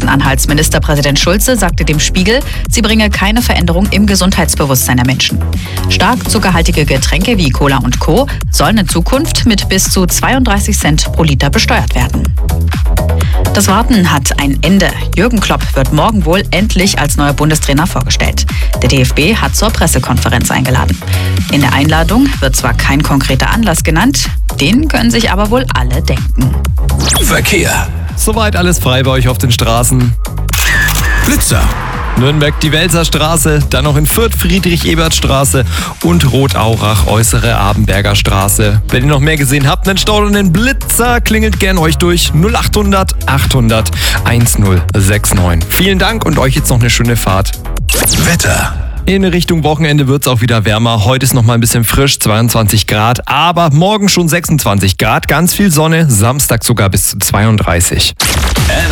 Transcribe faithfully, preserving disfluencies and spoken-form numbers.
Sachsen-Anhalts Ministerpräsident Schulze sagte dem Spiegel, sie bringe keine Veränderung im Gesundheitsbewusstsein der Menschen. Stark zuckerhaltige Getränke wie Cola und Co. sollen in Zukunft mit bis zu zweiunddreißig Cent pro Liter besteuert werden. Das Warten hat ein Ende. Jürgen Klopp wird morgen wohl endlich als neuer Bundestrainer vorgestellt. Der D F B hat zur Pressekonferenz eingeladen. In der Einladung wird zwar kein konkreter Anlass genannt, den können sich aber wohl alle denken. Verkehr. Soweit alles frei bei euch auf den Straßen. Blitzer. Nürnberg die Welser Straße, dann noch in Fürth Friedrich-Ebert-Straße und Rotaurach Äußere Abenberger Straße. Wenn ihr noch mehr gesehen habt, einen Stau oder einen Blitzer, klingelt gern euch durch null acht hundert achthundert eintausendneun. Vielen Dank und euch jetzt noch eine schöne Fahrt. Wetter. In Richtung Wochenende wird es auch wieder wärmer. Heute ist noch mal ein bisschen frisch, zweiundzwanzig Grad, aber morgen schon sechsundzwanzig Grad, ganz viel Sonne, Samstag sogar bis zu zweiunddreißig.